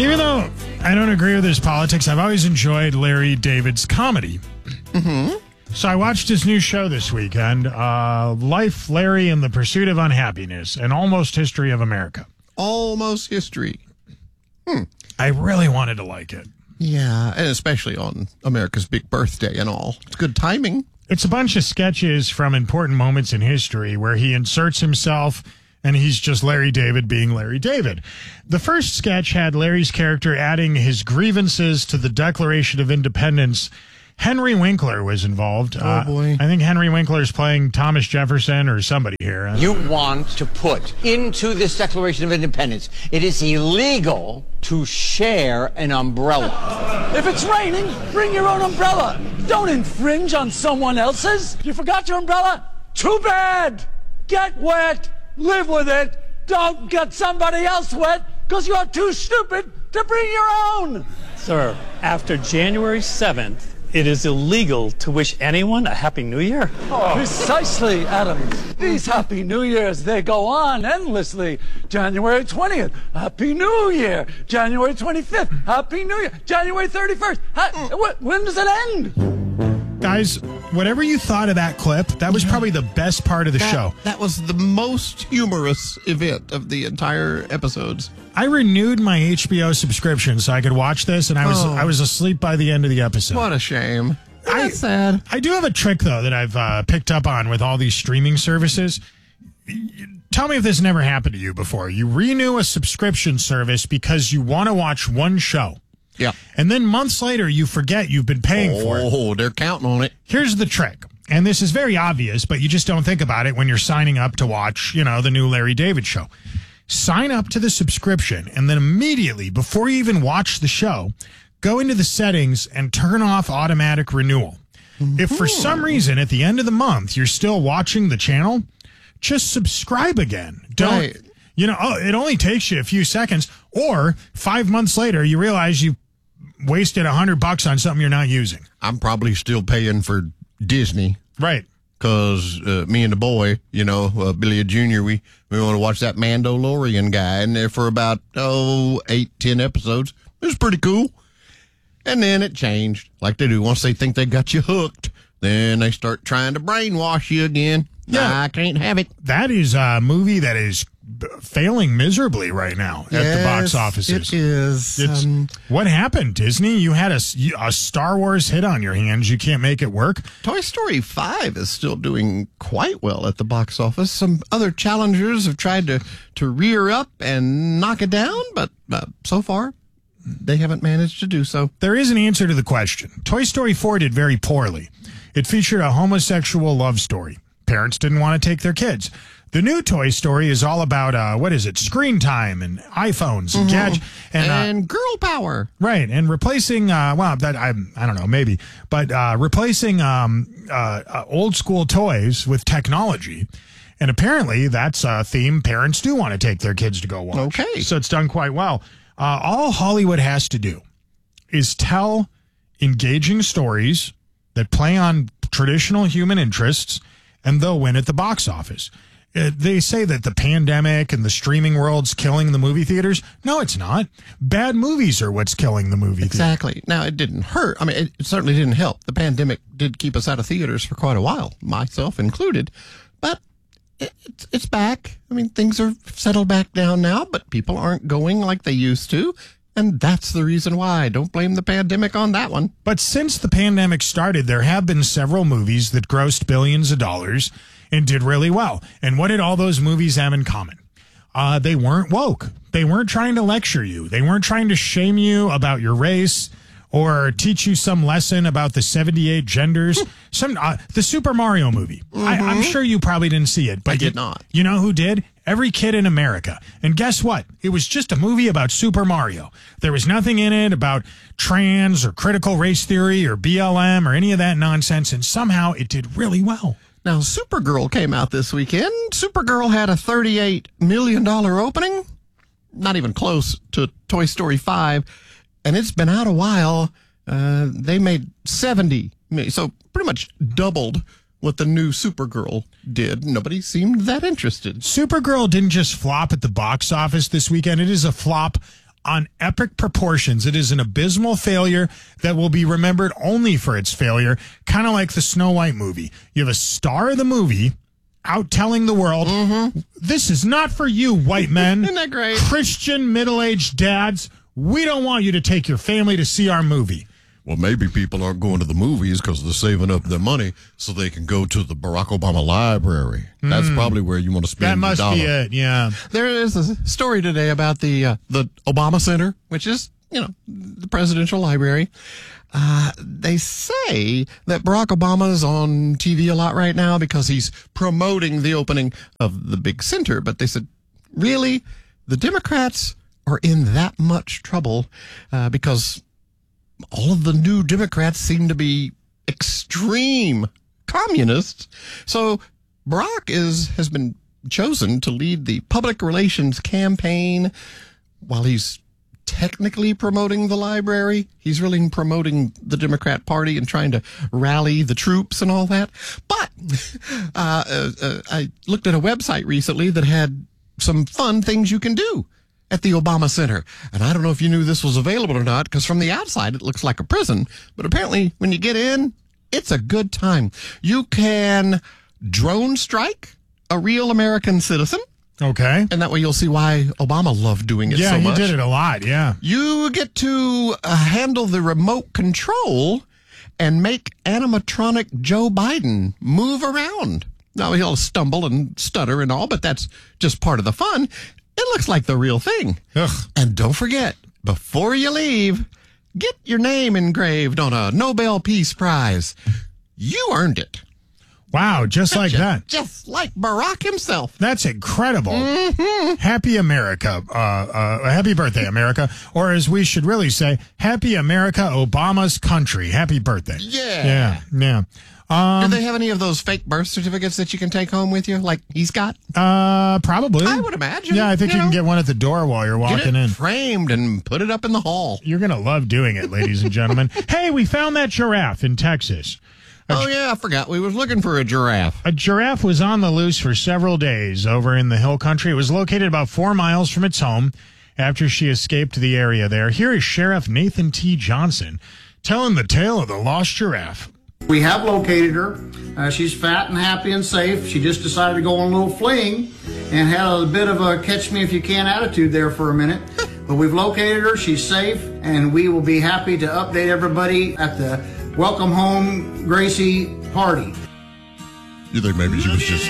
Even though I don't agree with his politics, I've always enjoyed Larry David's comedy. Mm-hmm. So I watched his new show this weekend, Life, Larry, and the Pursuit of Unhappiness, an almost history of America. Almost history. I really wanted to like it. Yeah, and especially on America's big birthday and all. It's good timing. It's a bunch of sketches from important moments in history where he inserts himself and he's just Larry David being Larry David. The first sketch had Larry's character adding his grievances to the Declaration of Independence. Henry Winkler was involved. Oh, boy. I think Henry Winkler's playing Thomas Jefferson or somebody here. You want to put into this Declaration of Independence, it is illegal to share an umbrella. If it's raining, bring your own umbrella. Don't infringe on someone else's. You forgot your umbrella? Too bad. Get wet. Live with it. Don't get somebody else wet because you're too stupid to bring your own. Sir, after January 7th, it is illegal to wish anyone a Happy New Year. Oh. Precisely, Adam. These Happy New Years, they go on endlessly. January 20th, Happy New Year. January 25th, Happy New Year. January 31st. When does it end? Guys, whatever you thought of that clip, that was probably the best part of the show. That was the most humorous event of the entire episodes. I renewed my HBO subscription so I could watch this, and I was asleep by the end of the episode. What a shame. That's sad. I do have a trick, though, that I've picked up on with all these streaming services. Tell me if this never happened to you before. You renew a subscription service because you want to watch one show. Yeah. And then months later, you forget you've been paying for it. Oh, they're counting on it. Here's the trick. And this is very obvious, but you just don't think about it when you're signing up to watch, the new Larry David show. Sign up to the subscription, and then immediately, before you even watch the show, go into the settings and turn off automatic renewal. If for some reason at the end of the month you're still watching the channel, just subscribe again. Don't, it only takes you a few seconds, or 5 months later you realize you wasted $100 on something you're not using. I'm probably still paying for Disney. Right. Because me and the boy, Billy Jr., we want to watch that Mandalorian guy in there for about, 8-10 episodes. It was pretty cool. And then it changed, like they do. Once they think they got you hooked, then they start trying to brainwash you again. Yeah. I can't have it. That is a movie that is failing miserably right now at the box offices. It is. What happened, Disney? You had a Star Wars hit on your hands. You can't make it work? Toy Story 5 is still doing quite well at the box office. Some other challengers have tried to rear up and knock it down, but so far, they haven't managed to do so. There is an answer to the question. Toy Story 4 did very poorly. It featured a homosexual love story. Parents didn't want to take their kids. The new Toy Story is all about, screen time and iPhones and gadgets. And girl power. Right, and replacing, I don't know, maybe, but replacing old school toys with technology. And apparently that's a theme parents do want to take their kids to go watch. Okay. So it's done quite well. All Hollywood has to do is tell engaging stories that play on traditional human interests, and they'll win at the box office. They say that the pandemic and the streaming world's killing the movie theaters. No, it's not. Bad movies are what's killing the movie theater. Exactly. Now, it didn't hurt. I mean, it certainly didn't help. The pandemic did keep us out of theaters for quite a while, myself included. But it's back. I mean, things are settled back down now, but people aren't going like they used to. And that's the reason why. Don't blame the pandemic on that one. But since the pandemic started, there have been several movies that grossed billions of dollars and did really well. And what did all those movies have in common? They weren't woke. They weren't trying to lecture you. They weren't trying to shame you about your race or teach you some lesson about the 78 genders. The Super Mario movie. I'm sure you probably didn't see it. But I did not. You know who did? Every kid in America. And guess what? It was just a movie about Super Mario. There was nothing in it about trans or critical race theory or BLM or any of that nonsense. And somehow it did really well. Now, Supergirl came out this weekend. Supergirl had a $38 million opening. Not even close to Toy Story 5. And it's been out a while. They made 70 million. So pretty much doubled what the new Supergirl did. Nobody seemed that interested. Supergirl didn't just flop at the box office this weekend. It is a flop on epic proportions. It is an abysmal failure that will be remembered only for its failure, kind of like the Snow White movie. You have a star of the movie out telling the world, this is not for you, white men. Isn't that great? Christian middle-aged dads, we don't want you to take your family to see our movie. Well, maybe people aren't going to the movies because they're saving up their money so they can go to the Barack Obama Library. That's probably where you want to spend That must your dollar. be it, yeah. There is a story today about the Obama Center, which is, the presidential library. They say that Barack Obama's on TV a lot right now because he's promoting the opening of the big center. But they said, really? The Democrats are in that much trouble because all of the new Democrats seem to be extreme communists. So Barack has been chosen to lead the public relations campaign while he's technically promoting the library. He's really promoting the Democrat Party and trying to rally the troops and all that. But I looked at a website recently that had some fun things you can do at the Obama Center. And I don't know if you knew this was available or not, because from the outside it looks like a prison. But apparently when you get in, it's a good time. You can drone strike a real American citizen. Okay. And that way you'll see why Obama loved doing it so much. Yeah, he did it a lot, yeah. You get to handle the remote control and make animatronic Joe Biden move around. Now, he'll stumble and stutter and all, but that's just part of the fun. It looks like the real thing. Ugh. And don't forget, before you leave, get your name engraved on a Nobel Peace Prize. You earned it. Wow, just like that. Just like Barack himself. That's incredible. Happy America. Happy birthday, America. Or as we should really say, Happy America, Obama's country. Happy birthday. Yeah. Yeah. Do they have any of those fake birth certificates that you can take home with you, like he's got? Probably. I would imagine. Yeah, I think you can get one at the door while you're walking Get it in. framed and put it up in the hall. You're going to love doing it, ladies and gentlemen. Hey, we found that giraffe in Texas. Oh, yeah, I forgot. We was looking for a giraffe. A giraffe was on the loose for several days over in the hill country. It was located about 4 miles from its home after she escaped the area there. Here is Sheriff Nathan T. Johnson telling the tale of the lost giraffe. We have located her. She's fat and happy and safe. She just decided to go on a little fling and had a bit of a catch-me-if-you-can attitude there for a minute. But we've located her. She's safe, and we will be happy to update everybody at the Welcome Home Gracie party. You think maybe she was just